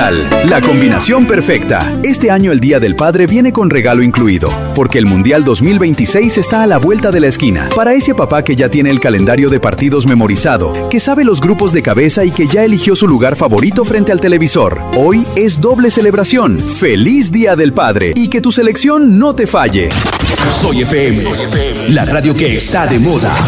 Mundial, la combinación perfecta. Este año el Día del Padre viene con regalo incluido, porque el Mundial 2026 está a la vuelta de la esquina. Para ese papá que ya tiene el calendario de partidos memorizado, que sabe los grupos de cabeza y que ya eligió su lugar favorito frente al televisor. Hoy es doble celebración. ¡Feliz Día del Padre! Y que tu selección no te falle. Soy FM, la radio que está de moda.